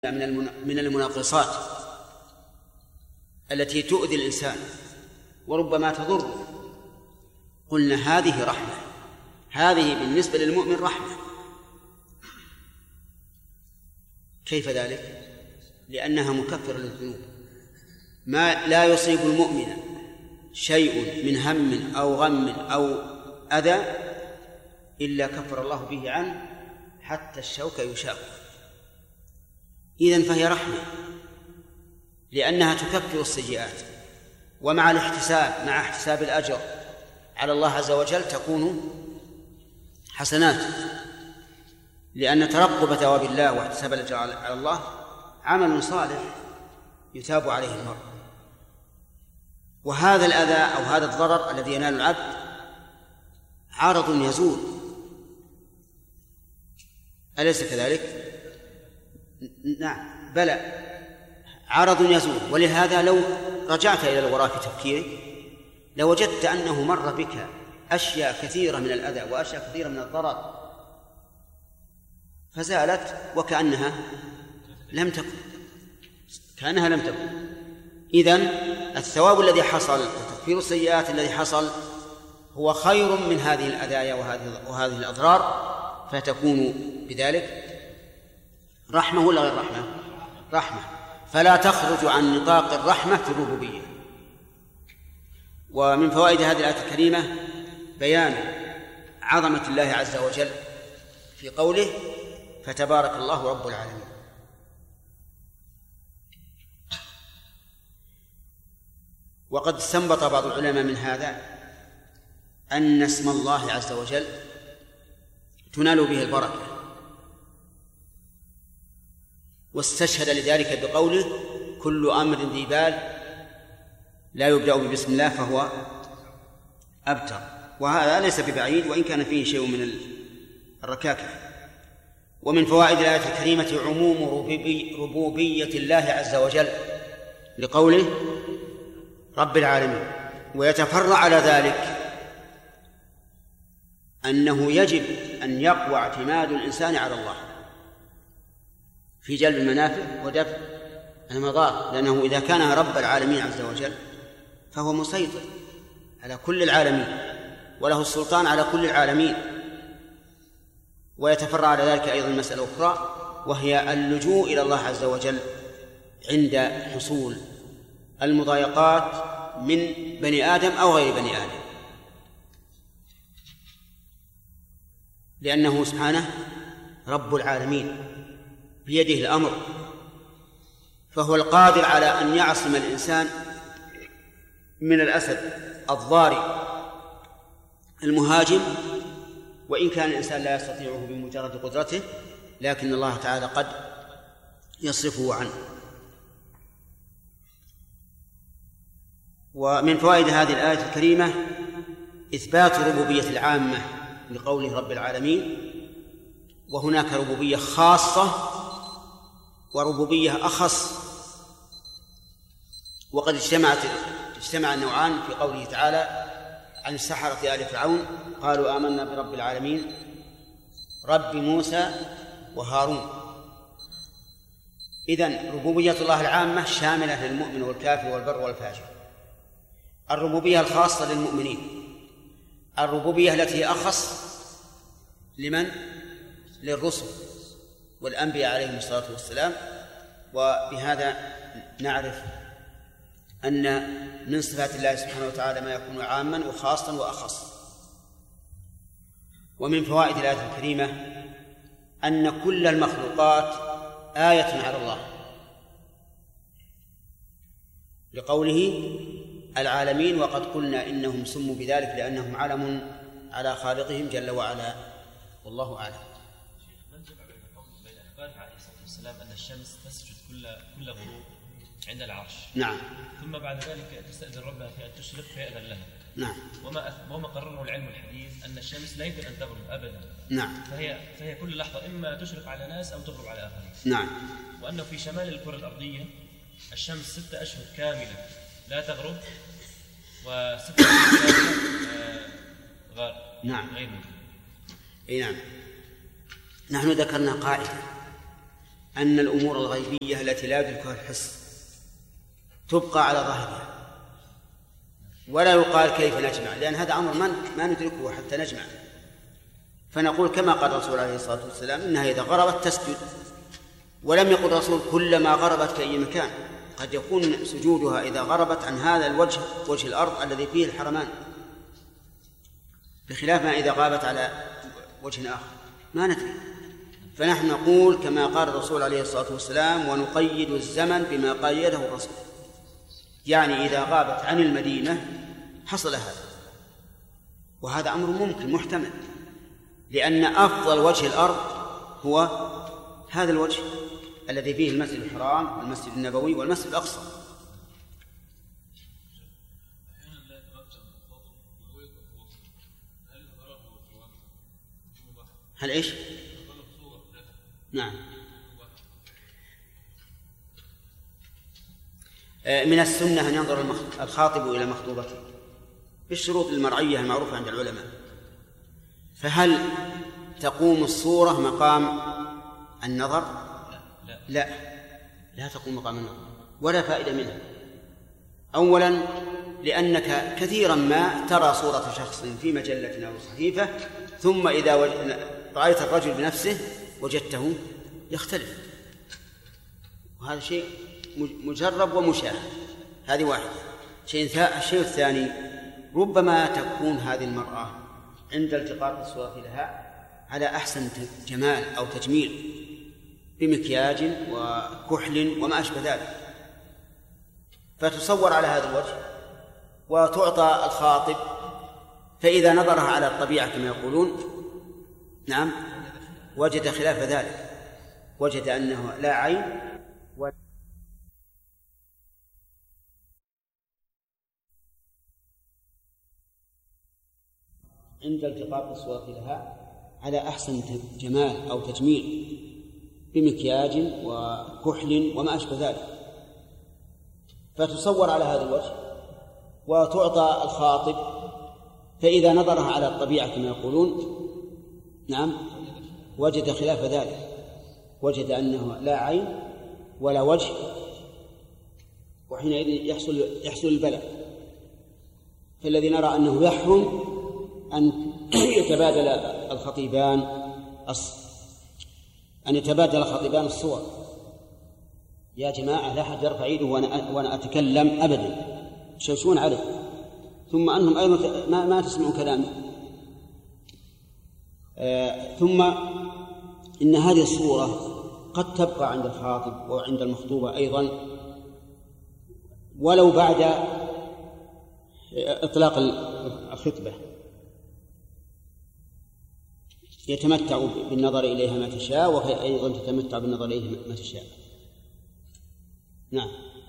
من المناقصات التي تؤذي الإنسان وربما تضره، قلنا هذه رحمة، هذه بالنسبة للمؤمن رحمة. كيف ذلك؟ لأنها مكفرة للذنوب. ما لا يصيب المؤمن شيء من هم أو غم أو أذى إلا كفر الله به عنه حتى الشوك يشاق. إذن فهي رحمة لأنها تكفر السيئات، ومع الاحتساب، مع احتساب الأجر على الله عز وجل تكون حسنات، لأن ترقب ثواب الله واحتساب الأجر على الله عمل صالح يتاب عليه المرء. وهذا الأذى أو هذا الضرر الذي ينال العبد عارض يزول، أليس كذلك؟ نعم بلى، عرض يزول. ولهذا لو رجعت إلى الوراء في تفكيرك لوجدت أنه مر بك أشياء كثيرة من الأذى وأشياء كثيرة من الضرر فزالت وكأنها لم تكن، كأنها لم تكن. إذن الثواب الذي حصل وتكفير السيئات الذي حصل هو خير من هذه الأذايا وهذه الأضرار، فتكون بذلك رحمة ولا غير رحمة؟ رحمة. فلا تخرج عن نطاق الرحمة في الربوبية. ومن فوائد هذه الآية الكريمة بيان عظمة الله عز وجل في قوله فتبارك الله رب العالمين. وقد استنبط بعض العلماء من هذا أن اسم الله عز وجل تنال به البركة، واستشهد لذلك بقوله كل أمر ذي بال لا يبدأ ببسم الله فهو أبتر. وهذا ليس ببعيد وإن كان فيه شيء من الركاكة. ومن فوائد الآية الكريمة عموم ربوبية الله عز وجل لقوله رب العالمين. ويتفرع على ذلك أنه يجب أن يقوى اعتماد الإنسان على الله في جلب المنافع ودفع المضار، لأنه إذا كان رب العالمين عز وجل فهو مسيطر على كل العالمين وله السلطان على كل العالمين. ويتفرع على ذلك أيضا مسألة أخرى، وهي اللجوء إلى الله عز وجل عند حصول المضايقات من بني آدم أو غير بني آدم، لأنه سبحانه رب العالمين بيده الأمر، فهو القادر على أن يعصم الإنسان من الأسد الضاري المهاجم، وإن كان الإنسان لا يستطيعه بمجرد قدرته، لكن الله تعالى قد يصرفه عنه. ومن فوائد هذه الآية الكريمة إثبات ربوبية العامة لقوله رب العالمين، وهناك ربوبية خاصة وربوبية أخص. وقد اجتمع النوعان في قوله تعالى عن السحرة آل فرعون قالوا آمنا برب العالمين رب موسى وهارون. إذن ربوبية الله العامة شاملة للمؤمن والكافر والبر والفاجر. الربوبية الخاصة للمؤمنين، الربوبية التي أخص لمن؟ للرسل والأنبياء عليهم الصلاة والسلام. وبهذا نعرف أن من صفات الله سبحانه وتعالى ما يكون عاما وخاصا وأخص. ومن فوائد الآية الكريمة أن كل المخلوقات آية على الله لقوله العالمين، وقد قلنا إنهم سموا بذلك لأنهم علم على خالقهم جل وعلا، والله أعلم. من جمع بين أخباره عليه الصلاة والسلام أن الشمس تسجد كل غروب عند العرش؟ نعم. ثم بعد ذلك تستأذن ربها في أن تشرق فيأذن لها. نعم. وما قرره العلم الحديث أن الشمس لا يمكن أن تغرب أبدا. نعم. فهي كل لحظة إما تشرق على ناس أو تغرب على آخرين. نعم. وأنه في شمال الكرة الأرضية الشمس 6 أشهر كاملة لا تغرب، و6 أشهر كاملة نعم. غير ممكن. نعم. نحن ذكرنا قاعدة أن الأمور الغيبية التي لا يدركها الحس تبقى على ظاهرها، ولا يقال كيف نجمع، لأن هذا أمر ما ندركه حتى نجمع. فنقول كما قال الرسول عليه الصلاة والسلام إنها إذا غربت تسجد، ولم يقل الرسول كلما غربت في أي مكان، قد يكون سجودها إذا غربت عن هذا الوجه، وجه الأرض الذي فيه الحرمان، بخلاف ما إذا غابت على وجه آخر ما ندري. فنحن نقول كما قال الرسول عليه الصلاة والسلام: ونقيد الزمن بما قيده الرسول، يعني إذا غابت عن المدينة حصل هذا، وهذا أمر ممكن محتمل، لأن أفضل وجه الأرض هو هذا الوجه الذي فيه المسجد الحرام والمسجد النبوي والمسجد الأقصى. هل إيش؟ نعم. من السنة أن ينظر الخاطب إلى مخطوبته بالشروط المرعية المعروفة عند العلماء. فهل تقوم الصورة مقام النظر؟ لا تقوم مقام النظر، ولا فائدة منها. أولا لأنك كثيرا ما ترى صورة شخص في مجلة أو صحيفة، ثم إذا رأيت الرجل بنفسه وجدته يختلف، وهذا شيء مجرب ومشاهد. هذه واحدة. الشيء الثاني، ربما تكون هذه المرأة عند التقاط الصورة لها على أحسن جمال أو تجميل بمكياج وكحل وما أشبه ذلك، فتصور على هذا الوجه وتعطى الخاطب، فإذا نظرها على الطبيعة كما يقولون نعم وجد خلاف ذلك، وجد أنه لا عين عند التقاط الصورة لها على أحسن جمال أو تجميل بمكياج وكحل وما أشبه ذلك، فتصور على هذا الوجه وتعطى الخاطب، فإذا نظرها على الطبيعة كما يقولون نعم وجد خلاف ذلك، وجد أنه لا عين ولا وجه، وحينئذ يحصل البلاء. فالذي نرى أنه يحرم أن يتبادل الخطيبان الصور. يا جماعة لا أحد يرفع يده وأنا أتكلم أبدا، يشوشون عليه، ثم أنهم أيضا ما تسمعون كلامي. ثم إن هذه الصورة قد تبقى عند الخاطب وعند المخطوبة أيضا، ولو بعد إطلاق الخطبة، يتمتع بالنظر إليها ما تشاء، وأيضا تتمتع بالنظر إليها ما تشاء. نعم.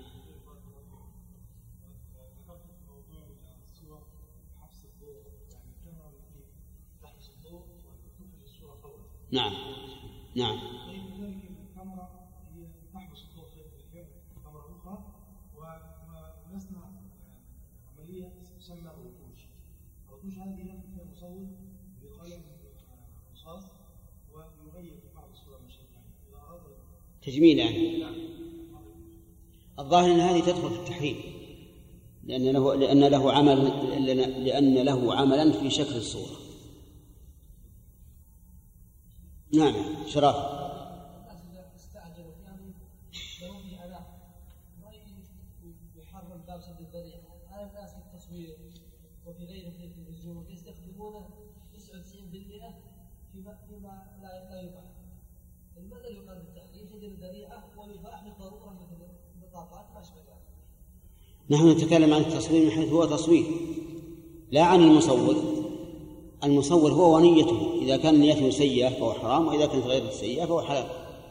نعم نعم. الكاميرا هي تحبس الضوء في كاميرا أخرى، ونصنع عملية تسمى الرتوش. الرتوش هذه يأخذ فيها مصور بقلم رصاص ويغير بعض الصورة من شيء إذا أراد تجميل يعني. الظاهر أن هذه تدخل في التحريم، لأن له عملا في شكل الصورة. نعم شرف. استعجلوا يعني لهم في عناء ما يحرم باب سد الذريعه على الناس في التصوير وفي غيره في التلفزيون يستخدمونه 99% فيما لا يباح. لماذا يقال بالتحريم سد الذريعه ويباح بالضروره مثل البطاقات ما اشبه ذلك؟ نحن نتكلم عن التصوير من حيث هو تصوير، لا عن المصور. المصور هو ونيته، إذا كان نيته سيئة فهو حرام، وإذا كانت غير سيئة فهو حلال.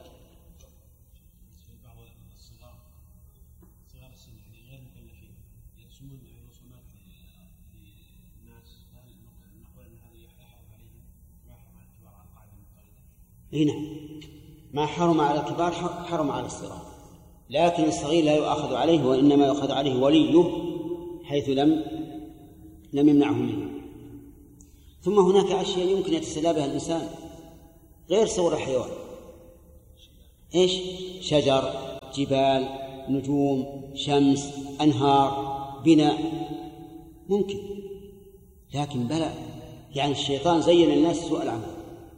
صغار السن غير مكلفين يرسمون رسومات للناس، هل نقول أن هذا يحرم عليهم ما حرم على الكبار على القاعدة المضطردة؟ نعم، ما حرم على الكبار حرم على الصغار، لكن الصغير لا يؤاخذ عليه، وإنما يؤاخذ عليه وليه حيث لم يمنعه منه. ثم هناك أشياء يمكن يتسلى بها الإنسان غير صور الحيوان. إيش؟ شجر، جبال، نجوم، شمس، أنهار، بناء، ممكن. لكن بلى، يعني الشيطان زين الناس سوء العمل،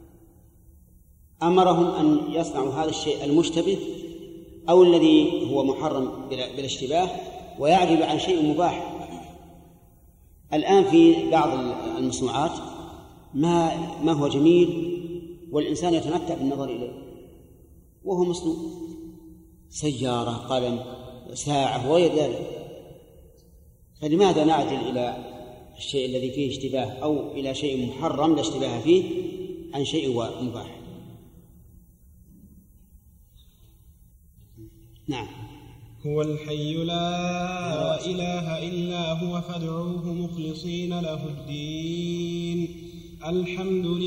أمرهم أن يصنعوا هذا الشيء المشتبه أو الذي هو محرم بلا اشتباه، ويعجب عن شيء مباح. الآن في بعض المصنوعات ما هو جميل والإنسان يتمتع بالنظر إليه وهو مصنوع، سيارة، قلم، ساعة وغير ذلك. فلماذا نعدل إلى الشيء الذي فيه اشتباه أو إلى شيء محرم لا اشتباه فيه عن شيء مباح؟ نعم. هو الحي لا إله إلا هو فادعوه مخلصين له الدين. الحمد لله.